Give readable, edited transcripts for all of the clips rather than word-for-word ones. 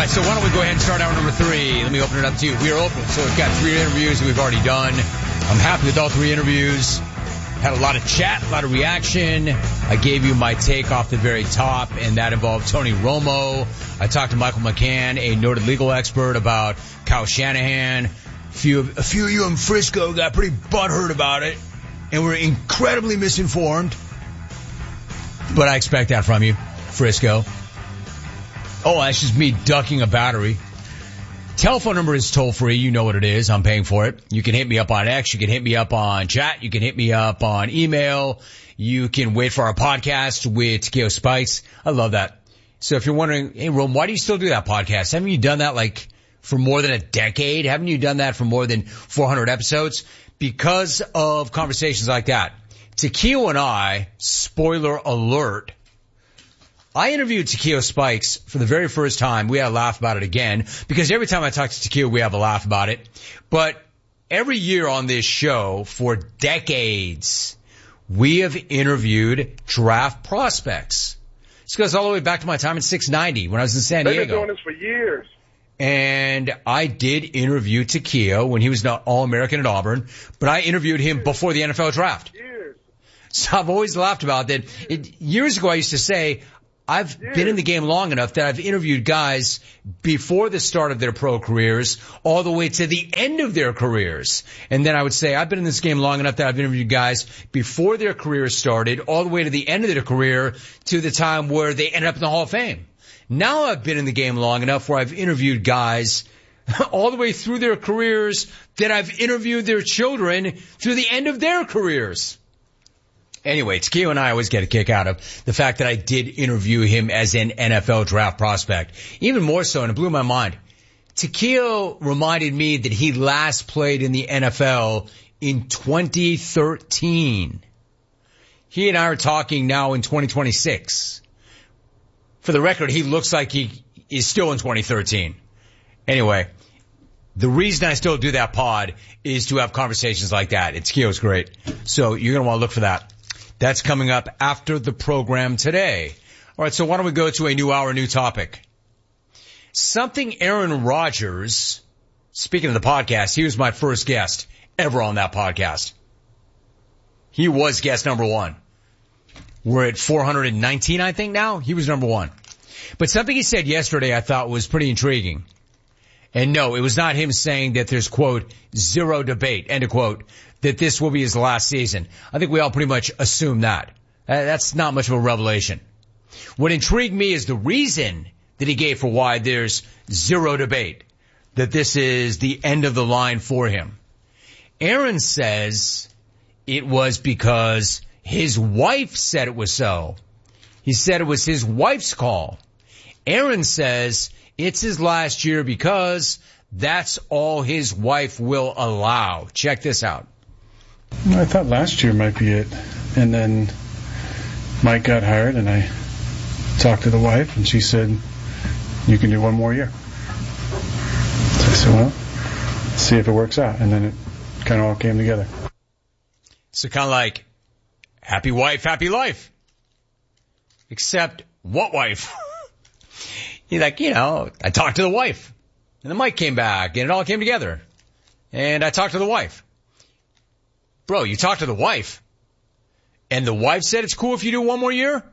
right, so why don't we go ahead and start hour number 3. Let me open it up to you. We are open, so we've got 3 interviews that we've already done. I'm happy with all 3 interviews. Had a lot of chat, a lot of reaction. I gave you my take off the very top, and that involved Tony Romo. I talked to Michael McCann, a noted legal expert, about Kyle Shanahan. A few of you in Frisco got pretty butthurt about it, and were incredibly misinformed. But I expect that from you, Frisco. Oh, that's just me ducking a battery. Telephone number is toll free. You know what it is. I'm paying for it. You can hit me up on X. You can hit me up on chat. You can hit me up on email. You can wait for our podcast with Takeo Spikes. I love that. So if you're wondering, hey, Rome, why do you still do that podcast? Haven't you done that like for more than a decade? Haven't you done that for more than 400 episodes? Because of conversations like that. Takeo and I, spoiler alert, I interviewed Takeo Spikes for the very first time. We had a laugh about it again, because every time I talk to Takeo, we have a laugh about it. But every year on this show, for decades, we have interviewed draft prospects. This goes all the way back to my time in 690 when I was in San Diego. They've been doing this for years. And I did interview Takeo when he was an All-American at Auburn, but I interviewed him before the NFL draft. Years. So I've always laughed about that. Years ago, I used to say, I've been in the game long enough that I've interviewed guys before the start of their pro careers all the way to the end of their careers. And then I would say I've been in this game long enough that I've interviewed guys before their careers started all the way to the end of their career to the time where they ended up in the Hall of Fame. Now I've been in the game long enough where I've interviewed guys all the way through their careers that I've interviewed their children through the end of their careers. Anyway, Takeo and I always get a kick out of the fact that I did interview him as an NFL draft prospect. Even more so, and it blew my mind. Takeo reminded me that he last played in the NFL in 2013. He and I are talking now in 2026. For the record, he looks like he is still in 2013. Anyway, the reason I still do that pod is to have conversations like that. Takeo's great. So you're going to want to look for that. That's coming up after the program today. All right, so why don't we go to a new hour, new topic. Something Aaron Rodgers, speaking of the podcast, he was my first guest ever on that podcast. He was guest number 1. We're at 419, I think now. He was number 1. But something he said yesterday I thought was pretty intriguing. And no, it was not him saying that there's, quote, zero debate, end of quote, that this will be his last season. I think we all pretty much assume that. That's not much of a revelation. What intrigued me is the reason that he gave for why there's zero debate, that this is the end of the line for him. Aaron says it was because his wife said it was so. He said it was his wife's call. Aaron says it's his last year because that's all his wife will allow. Check this out. I thought last year might be it. And then Mike got hired, and I talked to the wife, and she said, you can do one more year. So I said, well, see if it works out. And then it kind of all came together. So kind of like, happy wife, happy life. Except, what wife? He's like, I talked to the wife. And the mic came back, and it all came together. And I talked to the wife. Bro, you talked to the wife. And the wife said it's cool if you do one more year?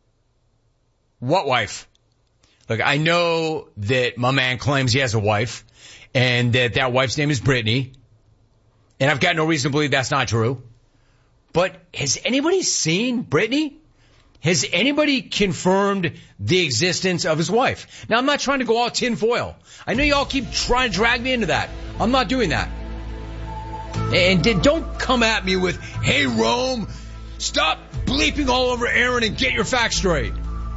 What wife? Look, I know that my man claims he has a wife, and that wife's name is Brittany. And I've got no reason to believe that's not true. But has anybody seen Brittany? Has anybody confirmed the existence of his wife? Now, I'm not trying to go all tinfoil. I know y'all keep trying to drag me into that. I'm not doing that. And don't come at me with, hey, Rome, stop bleeping all over Aaron and get your facts straight.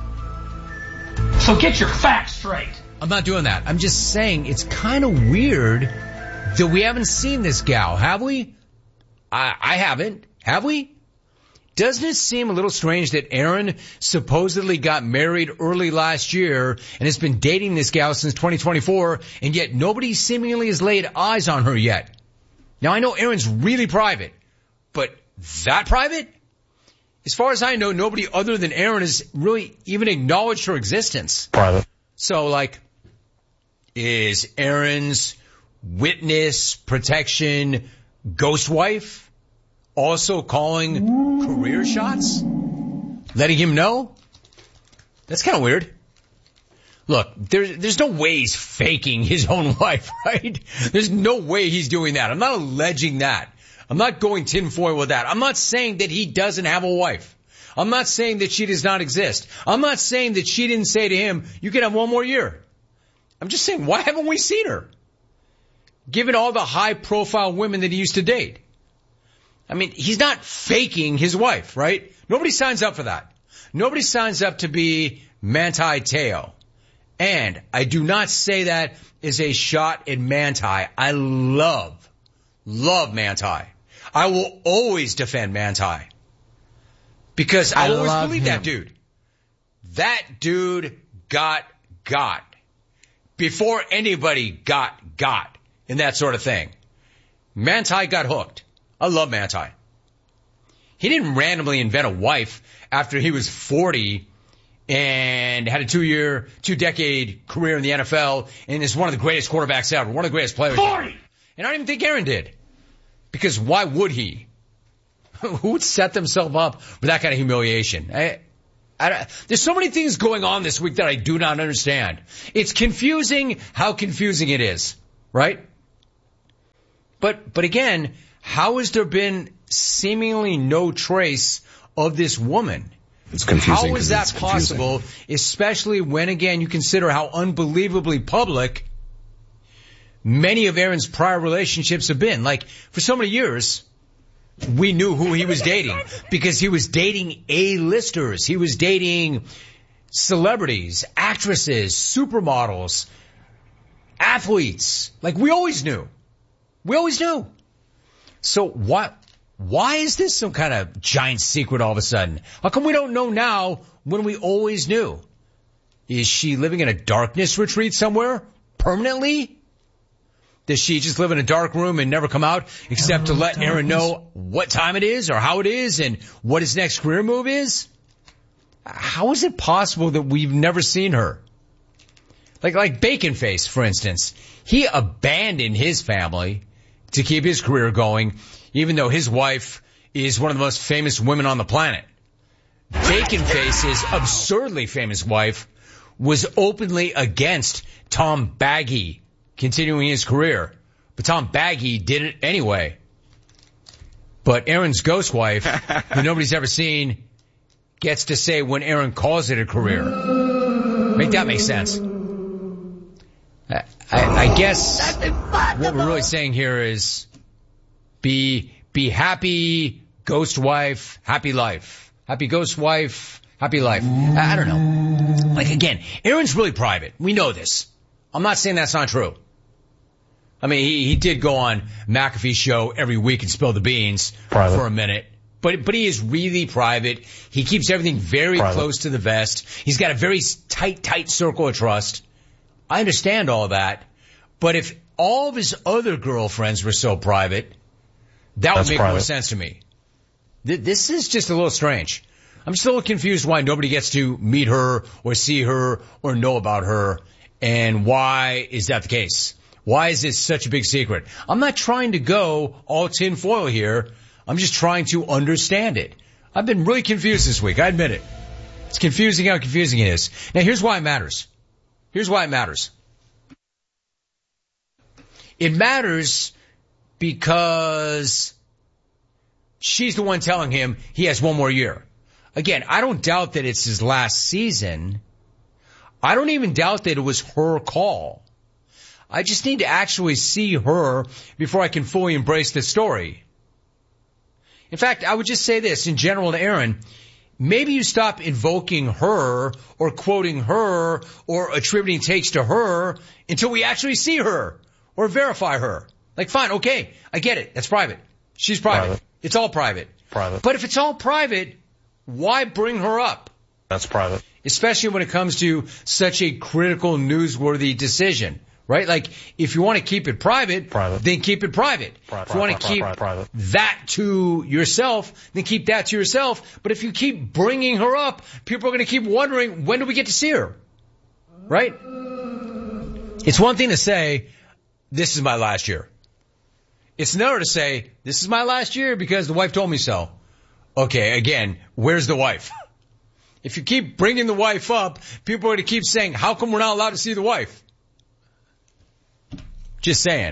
So get your facts straight. I'm not doing that. I'm just saying it's kind of weird that we haven't seen this gal, have we? I haven't. Have we? Doesn't it seem a little strange that Aaron supposedly got married early last year and has been dating this gal since 2024, and yet nobody seemingly has laid eyes on her yet? Now, I know Aaron's really private, but that private? As far as I know, nobody other than Aaron has really even acknowledged her existence. Private. So, is Aaron's witness protection ghost wife also calling career shots? Letting him know? That's kind of weird. Look, there's no way he's faking his own wife, right? There's no way he's doing that. I'm not alleging that. I'm not going tinfoil with that. I'm not saying that he doesn't have a wife. I'm not saying that she does not exist. I'm not saying that she didn't say to him, you can have one more year. I'm just saying, why haven't we seen her? Given all the high-profile women that he used to date. I mean, he's not faking his wife, right? Nobody signs up for that. Nobody signs up to be Manti Te'o. And I do not say that as a shot at Manti. I love Manti. I will always defend Manti. Because I always believe that dude. That dude got before anybody got in that sort of thing. Manti got hooked. I love Manti. He didn't randomly invent a wife after he was 40 and had a 2-decade career in the NFL and is one of the greatest quarterbacks ever, one of the greatest players 40! ever. And I don't even think Aaron did. Because why would he? Who would set themselves up for that kind of humiliation? There's so many things going on this week that I do not understand. It's confusing how confusing it is, right? But again, how has there been seemingly no trace of this woman? It's confusing. How is that possible, especially when, again, you consider how unbelievably public many of Aaron's prior relationships have been? Like, for so many years, we knew who he was dating because he was dating A-listers. He was dating celebrities, actresses, supermodels, athletes. Like, we always knew. We always knew. So why is this some kind of giant secret all of a sudden? How come we don't know now when we always knew? Is she living in a darkness retreat somewhere permanently? Does she just live in a dark room and never come out except to let Aaron know what time it is or how it is and what his next career move is? How is it possible that we've never seen her? Like Bacon Face, for instance. He abandoned his family to keep his career going, even though his wife is one of the most famous women on the planet. Bacon Face's absurdly famous wife was openly against Tom Baggy continuing his career. But Tom Baggy did it anyway. But Aaron's ghost wife, who nobody's ever seen, gets to say when Aaron calls it a career. Make that make sense. I guess what we're really saying here is be happy, ghost wife, happy life. Happy ghost wife, happy life. I don't know. Like, again, Aaron's really private. We know this. I'm not saying that's not true. I mean, he did go on McAfee's show every week and spill the beans for a minute. But he is really private. He keeps everything very close to the vest. He's got a very tight circle of trust. I understand all that. But if all of his other girlfriends were so private, that would make more sense to me. This is just a little strange. I'm just a little confused why nobody gets to meet her or see her or know about her. And why is that the case? Why is this such a big secret? I'm not trying to go all tinfoil here. I'm just trying to understand it. I've been really confused this week. I admit it. It's confusing how confusing it is. Now, here's why it matters. Here's why it matters. It matters because she's the one telling him he has one more year. Again, I don't doubt that it's his last season. I don't even doubt that it was her call. I just need to actually see her before I can fully embrace the story. In fact, I would just say this in general to Aaron. Maybe you stop invoking her or quoting her or attributing takes to her until we actually see her or verify her. Like, fine, okay, I get it. That's private. She's private. It's all private. But if it's all private, why bring her up? That's private. Especially when it comes to such a critical, newsworthy decision. Right? Like, if you want to keep it private, then keep it private. If you want to keep that to yourself, then keep that to yourself. But if you keep bringing her up, people are going to keep wondering, when do we get to see her? Right? It's one thing to say, this is my last year. It's another to say, this is my last year because the wife told me so. Okay, again, where's the wife? If you keep bringing the wife up, people are going to keep saying, how come we're not allowed to see the wife? Just saying.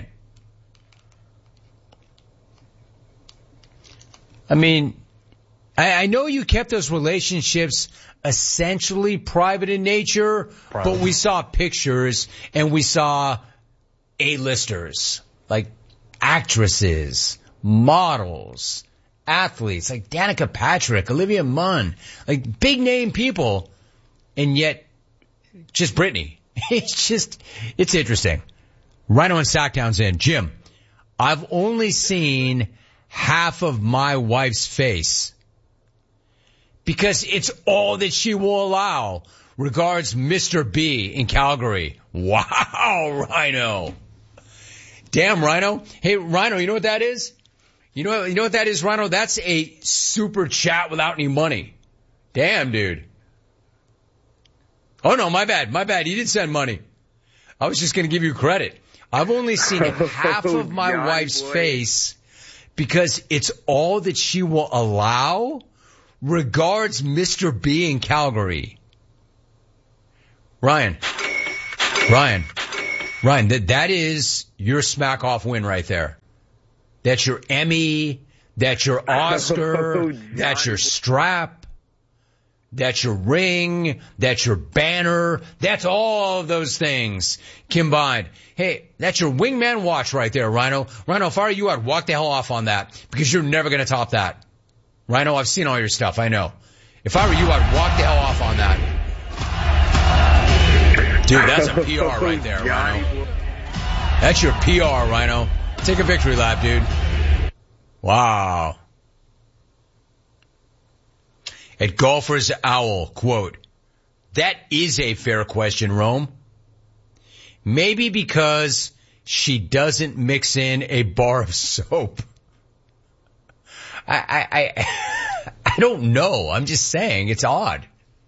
I mean, I know you kept those relationships essentially private in nature, but we saw pictures and we saw A-listers, like actresses, models, athletes, like Danica Patrick, Olivia Munn, like big name people, and yet just Britney. It's interesting. Rhino and Sacktown's in. Jim, I've only seen half of my wife's face because it's all that she will allow. Regards, Mr. B in Calgary. Wow, Rhino. Damn, Rhino. Hey, Rhino, you know what that is? You know what that is, Rhino? That's a super chat without any money. Damn, dude. Oh, no, my bad. He did send money. I was just going to give you credit. I've only seen half of my wife's face because it's all that she will allow. Regards, Mr. B in Calgary. Ryan, that is your smack off win right there. That's your Emmy, that's your Oscar, that's your strap, that's your ring, that's your banner, that's all of those things combined. Hey, that's your wingman watch right there, Rhino. Rhino, if I were you, I'd walk the hell off on that because you're never going to top that. Rhino, I've seen all your stuff, I know. If I were you, I'd walk the hell off on that. Dude, that's a PR right there, Rhino. That's your PR, Rhino. Take a victory lap, dude. Wow. At Golfer's Owl, quote, that is a fair question, Rome. Maybe because she doesn't mix in a bar of soap. I don't know. I'm just saying it's odd.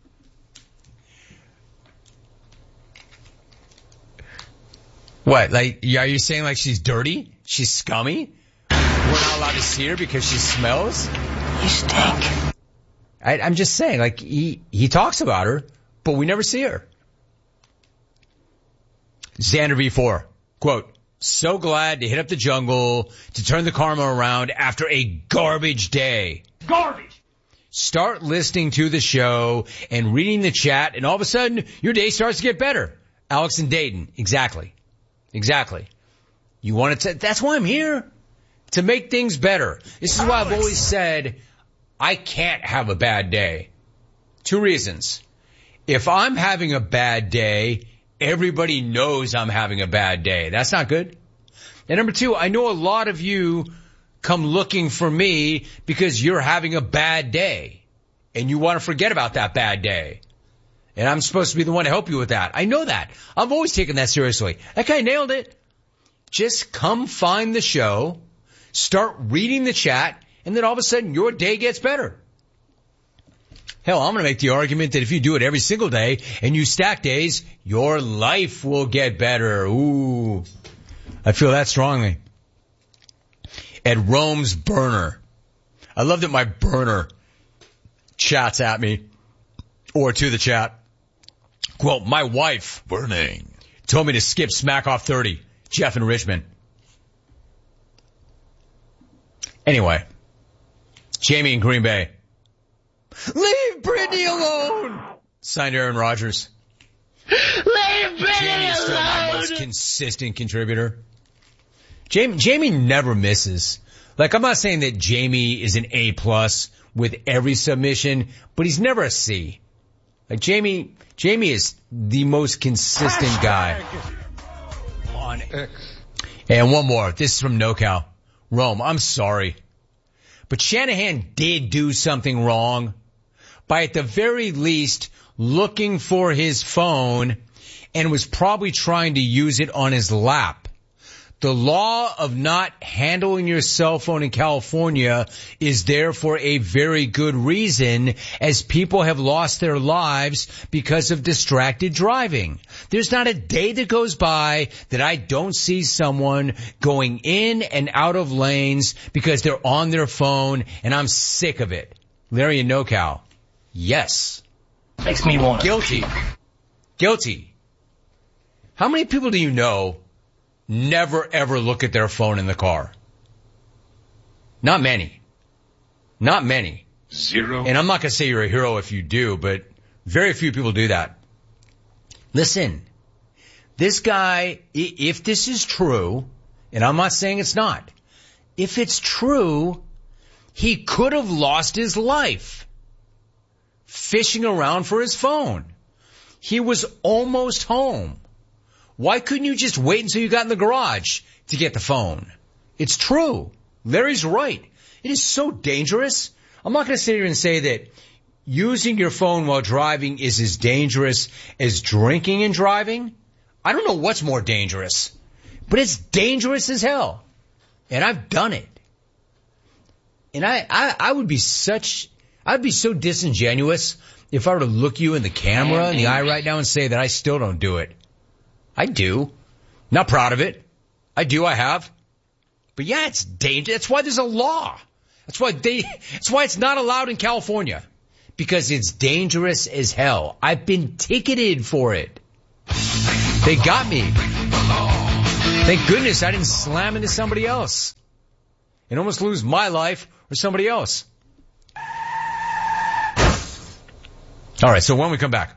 What? Like, are you saying like she's dirty? She's scummy? We're not allowed to see her because she smells? You stink. I'm just saying, like, he talks about her, but we never see her. Xander V4, quote, so glad to hit up the jungle to turn the karma around after a garbage day. Garbage! Start listening to the show and reading the chat, and all of a sudden, your day starts to get better. Alex and Dayton, exactly. You want to, that's why I'm here. To make things better. This is why I've always said, I can't have a bad day. 2 reasons. If I'm having a bad day, everybody knows I'm having a bad day. That's not good. And number 2, I know a lot of you come looking for me because you're having a bad day and you want to forget about that bad day. And I'm supposed to be the one to help you with that. I know that. I've always taken that seriously. That guy nailed it. Just come find the show, start reading the chat, and then all of a sudden your day gets better. Hell, I'm going to make the argument that if you do it every single day and you stack days, your life will get better. Ooh, I feel that strongly. At Rome's burner. I love that my burner chats at me or to the chat. Quote, my wife burning told me to skip Smack Off 30. Jeff in Richmond. Anyway, Jamie in Green Bay. Leave Britney alone! Signed Aaron Rodgers. Leave Britney Jamie is still my most consistent contributor. Jamie never misses. Like, I'm not saying that Jamie is an A+ with every submission, but he's never a C. Like, Jamie is the most consistent guy. On X. And one more. This is from NoCal. Rome, I'm sorry. But Shanahan did do something wrong by at the very least looking for his phone and was probably trying to use it on his lap. The law of not handling your cell phone in California is there for a very good reason, as people have lost their lives because of distracted driving. There's not a day that goes by that I don't see someone going in and out of lanes because they're on their phone, and I'm sick of it. Larry in NoCal. Yes. Makes me want Guilty. Guilty. How many people do you know never ever look at their phone in the car? Not many. Not many. Zero. And I'm not going to say you're a hero if you do, but very few people do that. Listen, this guy, if this is true, and I'm not saying it's not, if it's true, he could have lost his life fishing around for his phone. He was almost home. Why couldn't you just wait until you got in the garage to get the phone? It's true. Larry's right. It is so dangerous. I'm not going to sit here and say that using your phone while driving is as dangerous as drinking and driving. I don't know what's more dangerous, but it's dangerous as hell. And I've done it. And I would be I'd be so disingenuous if I were to look you in the camera in the eye right now and say that I still don't do it. I do. Not proud of it. I do. I have. But yeah, it's dangerous. That's why there's a law. That's why it's not allowed in California. Because it's dangerous as hell. I've been ticketed for it. They got me. Thank goodness I didn't slam into somebody else and almost lose my life or somebody else. All right, so when we come back,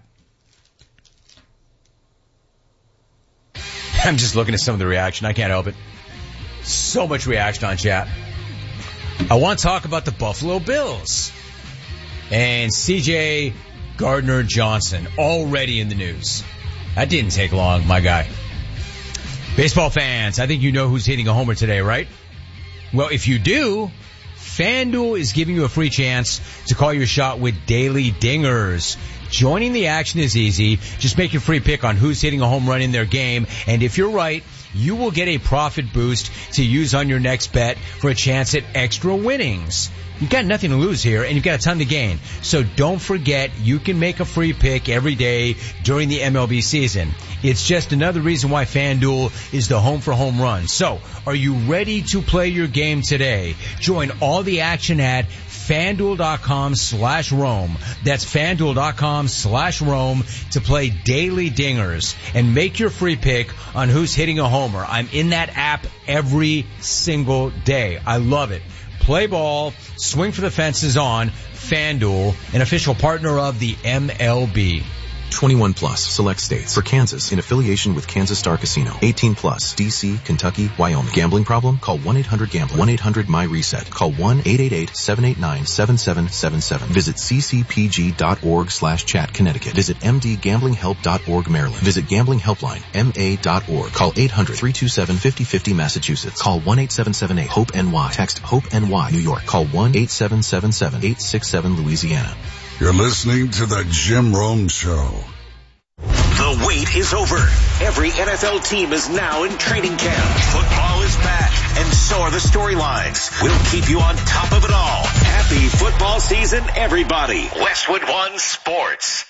I'm just looking at some of the reaction. I can't help it. So much reaction on chat. I want to talk about the Buffalo Bills and C.J. Gardner-Johnson already in the news. That didn't take long, my guy. Baseball fans, I think you know who's hitting a homer today, right? Well, if you do, FanDuel is giving you a free chance to call your shot with Daily Dingers. Joining the action is easy. Just make your free pick on who's hitting a home run in their game. And if you're right, you will get a profit boost to use on your next bet for a chance at extra winnings. You've got nothing to lose here, and you've got a ton to gain. So don't forget, you can make a free pick every day during the MLB season. It's just another reason why FanDuel is the home for home runs. So, are you ready to play your game today? Join all the action at FanDuel.com/Rome. That's FanDuel.com/Rome to play Daily Dingers and make your free pick on who's hitting a homer. I'm in that app every single day. I love it. Play ball, swing for the fences on FanDuel, an official partner of the MLB. 21 plus, select states. For Kansas, in affiliation with Kansas Star Casino. 18 plus, D.C., Kentucky, Wyoming. Gambling problem? Call 1-800-GAMBLER. 1-800-MY-RESET. Call 1-888-789-7777. Visit ccpg.org/chat, Connecticut. Visit mdgamblinghelp.org, Maryland. Visit Gambling Helpline, ma.org. Call 800-327-5050, Massachusetts. Call 1-8778-HOPE-NY. Text HOPE-NY, New York. Call 1-8777-867, Louisiana. You're listening to the Jim Rome Show. The wait is over. Every NFL team is now in training camp. Football is back, and so are the storylines. We'll keep you on top of it all. Happy football season, everybody. Westwood One Sports.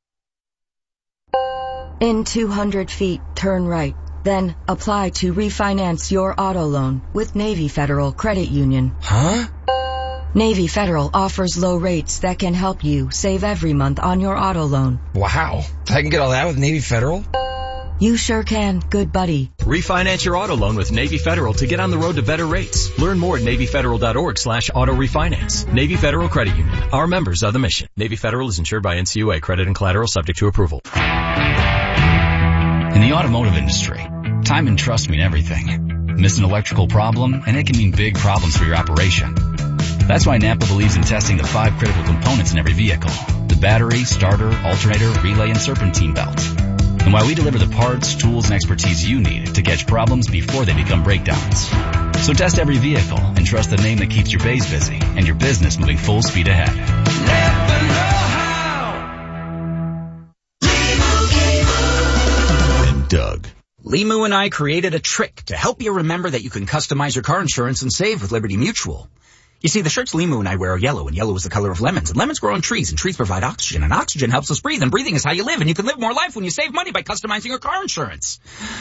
In 200 feet, turn right. Then apply to refinance your auto loan with Navy Federal Credit Union. Huh? Navy Federal offers low rates that can help you save every month on your auto loan. Wow. I can get all that with Navy Federal? You sure can, good buddy. Refinance your auto loan with Navy Federal to get on the road to better rates. Learn more at NavyFederal.org/auto refinance. Navy Federal Credit Union. Our members are the mission. Navy Federal is insured by NCUA. Credit and collateral subject to approval. In the automotive industry, time and trust mean everything. Miss an electrical problem, and it can mean big problems for your operation. That's why Napa believes in testing the 5 critical components in every vehicle: the battery, starter, alternator, relay, and serpentine belt. And why we deliver the parts, tools, and expertise you need to catch problems before they become breakdowns. So test every vehicle and trust the name that keeps your bays busy and your business moving full speed ahead. Napa know-how. And Doug. Limu and I created a trick to help you remember that you can customize your car insurance and save with Liberty Mutual. You see, the shirts Limu and I wear are yellow, and yellow is the color of lemons, and lemons grow on trees, and trees provide oxygen, and oxygen helps us breathe, and breathing is how you live, and you can live more life when you save money by customizing your car insurance.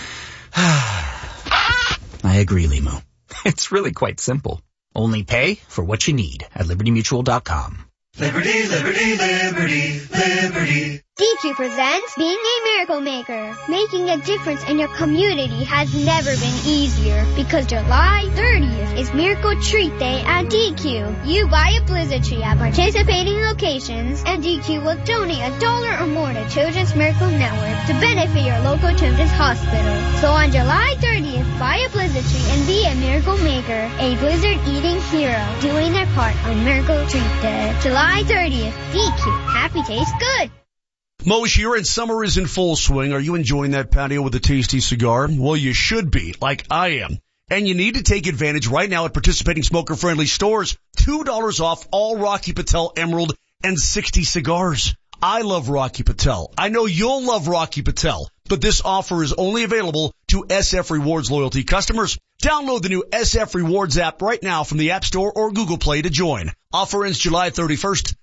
I agree, Limu. It's really quite simple. Only pay for what you need at libertymutual.com. Liberty, liberty, liberty, liberty. DQ presents Being a Miracle Maker. Making a difference in your community has never been easier because July 30th is Miracle Treat Day at DQ. You buy a Blizzard tree at participating locations and DQ will donate $1 or more to Children's Miracle Network to benefit your local children's hospital. So on July 30th, buy a Blizzard tree and be a Miracle Maker, a Blizzard eating hero, doing their part on Miracle Treat Day. July 30th, DQ. Happy tastes good. Mo's here and summer is in full swing. Are you enjoying that patio with a tasty cigar? Well, you should be, like I am. And you need to take advantage right now at participating smoker-friendly stores. $2 off all Rocky Patel Emerald and 60 cigars. I love Rocky Patel. I know you'll love Rocky Patel. But this offer is only available to SF Rewards loyalty customers. Download the new SF Rewards app right now from the App Store or Google Play to join. Offer ends July 31st,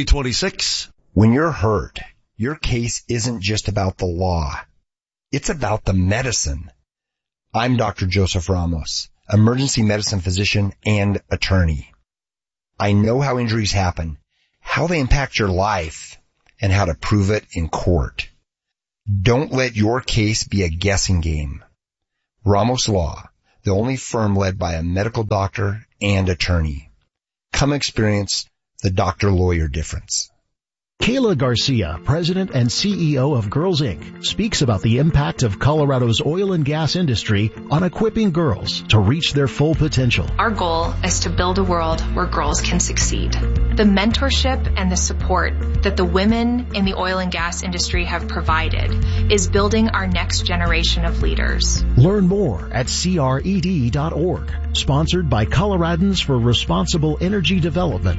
2026. When you're hurt, your case isn't just about the law. It's about the medicine. I'm Dr. Joseph Ramos, emergency medicine physician and attorney. I know how injuries happen, how they impact your life, and how to prove it in court. Don't let your case be a guessing game. Ramos Law, the only firm led by a medical doctor and attorney. Come experience the doctor-lawyer difference. Kayla Garcia, president and CEO of Girls Inc., speaks about the impact of Colorado's oil and gas industry on equipping girls to reach their full potential. Our goal is to build a world where girls can succeed. The mentorship and the support that the women in the oil and gas industry have provided is building our next generation of leaders. Learn more at cred.org. Sponsored by Coloradans for Responsible Energy Development.